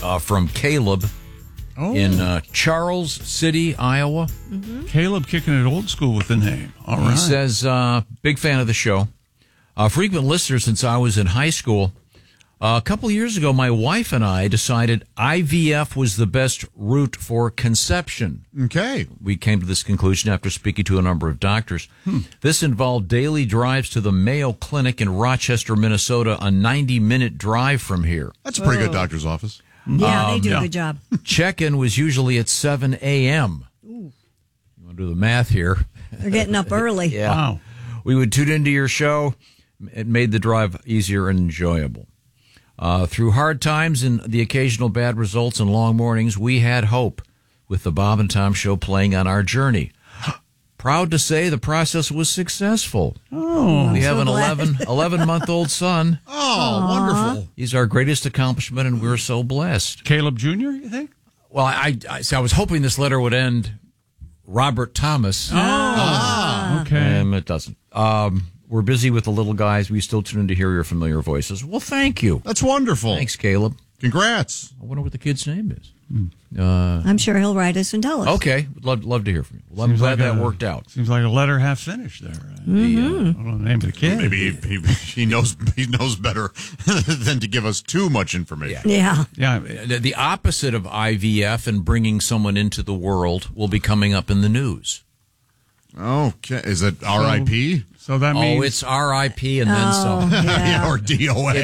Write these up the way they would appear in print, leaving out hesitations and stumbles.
from Caleb in Charles City, Iowa. Mm-hmm. Caleb kicking it old school with the name. All right. He says, big fan of the show. Frequent listener since I was in high school. A couple years ago, my wife and I decided IVF was the best route for conception. Okay. We came to this conclusion after speaking to a number of doctors. This involved daily drives to the Mayo Clinic in Rochester, Minnesota, a 90-minute drive from here. That's a pretty good doctor's office. Yeah, they do a good job. Check-in was usually at 7 a.m. You want to do the math here? They're getting up early. Yeah. Wow. We would tune into your show. It made the drive easier and enjoyable. Through hard times and the occasional bad results and long mornings, we had hope with the Bob and Tom Show playing on our journey. Proud to say the process was successful. Oh, We have an so glad. 11-month-old son. Oh, wonderful. He's our greatest accomplishment, and we're so blessed. Caleb Jr., you think? Well, I was hoping this letter would end Robert Thomas. Okay. It doesn't. We're busy with the little guys. We still tune in to hear your familiar voices. Well, thank you. That's wonderful. Thanks, Caleb. Congrats. I wonder what the kid's name is. I'm sure he'll write us and tell us. Okay. Love to hear from you. Well, I'm Seems glad like that worked out. Seems like a letter half finished there. I don't know the name of the kid. Maybe he knows better than to give us too much information. Yeah. Yeah. The opposite of IVF and bringing someone into the world will be coming up in the news. Okay. Is it R.I.P.? So that means Oh, it's R.I.P. and then some. Yeah. Or DOA?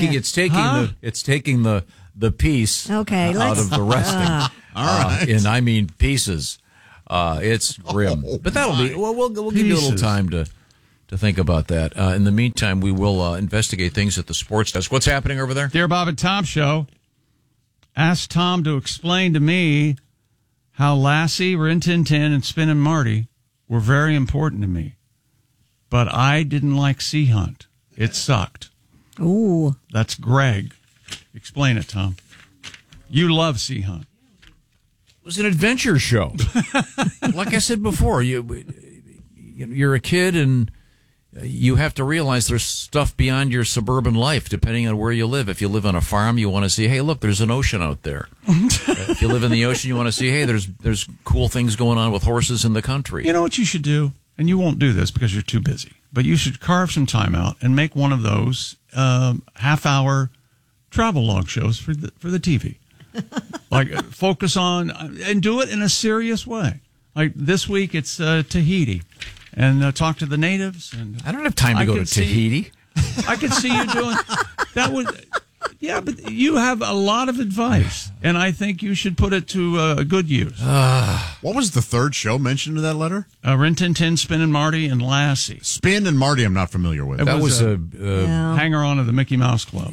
It's taking the piece Okay, out let's- of the resting. All right. And I mean pieces. It's grim. But that'll be. Well, we'll give you a little Pieces. time to think about that. In the meantime, we will investigate things at the sports desk. What's happening over there? Dear Bob and Tom Show, asked Tom to explain to me how Lassie, Rin Tin Tin, and Spin and Marty were very important to me. But I didn't like Sea Hunt. It sucked. Ooh. That's Greg. Explain it, Tom. You love Sea Hunt. It was an adventure show. Like I said before, you're a kid and you have to realize there's stuff beyond your suburban life, depending on where you live. If you live on a farm, you want to see, hey, look, there's an ocean out there. If you live in the ocean, you want to see, hey, there's cool things going on with horses in the country. You know what you should do? And you won't do this because you're too busy. But you should carve some time out and make one of those half-hour travel log shows for the TV. Like, focus on and do it in a serious way. Like this week, it's Tahiti, and talk to the natives. And I don't have time to go to Tahiti. I could see you doing that. Yeah, but you have a lot of advice, and I think you should put it to good use. What was the third show mentioned in that letter? Rin Tin Tin, Spin and Marty, and Lassie. Spin and Marty I'm not familiar with. That was a Hanger on of the Mickey Mouse Club.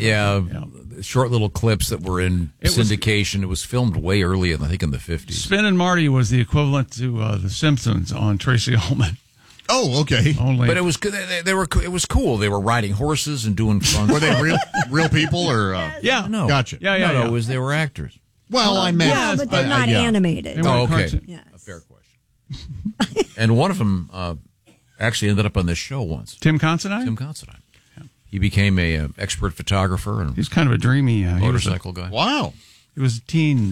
short little clips that were in syndication. It was filmed way early, I think, in the 50s. Spin and Marty was the equivalent to The Simpsons on Tracy Ullman. Oh, okay. Only, But it was they were it was cool. They were riding horses and doing fun. Were they real people or? yeah, No, Gotcha. No, it was they were actors. Well, I meant. Yeah, but they're not animated. They were Oh, okay. cartoon. Yes. A fair question. And one of them actually ended up on this show once. Tim Considine? Tim Considine. He became a expert photographer and He's kind of a dreamy motorcycle guy. Wow. He was a teen.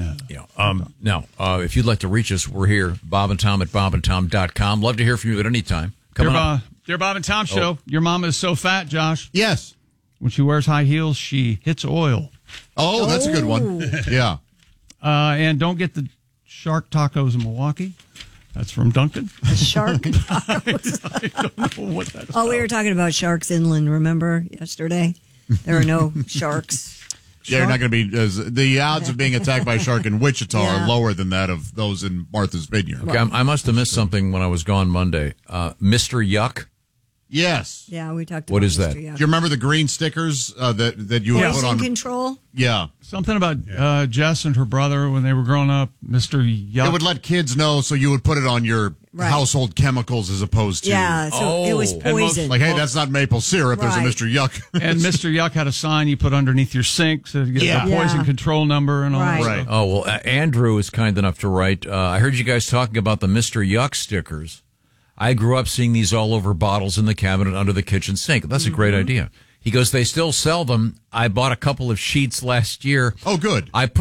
Now, if you'd like to reach us, we're here, Bob and Tom at bobandtom.com. Love to hear from you at any time. Coming up. Dear Bob and Tom Show, your mom is so fat, Josh. Yes. When she wears high heels, she hits oil. Oh, that's a good one. Yeah. And don't get the shark tacos in Milwaukee. That's from Duncan. Shark. I don't know what that's Oh, we were talking about sharks inland, remember, yesterday? There are no sharks. Yeah, you're not going to be. The odds of being attacked by a shark in Wichita Yeah. are lower than that of those in Martha's Vineyard. Okay, I must have missed something when I was gone Monday. Mr. Yuck. Yes. Yeah, we talked about What is Mr. that? Yuck. Do you remember the green stickers that you would put Poison on? control? Yeah. Something about Jess and her brother when they were growing up, Mr. Yuck. It would let kids know, so you would put it on your Right. household chemicals as opposed to. Yeah, so it was Oh. And most- poison. Like, hey, that's not maple syrup. There's a Right. Mr. Yuck. And Mr. Yuck had a sign you put underneath your sink so you get Yeah. the poison Yeah. control number and all Right. that Right. stuff. Oh, well, Andrew is kind enough to write. I heard you guys talking about the Mr. Yuck stickers. I grew up seeing these all over bottles in the cabinet under the kitchen sink. That's a great idea. He goes, they still sell them. I bought a couple of sheets last year. Oh, good. I put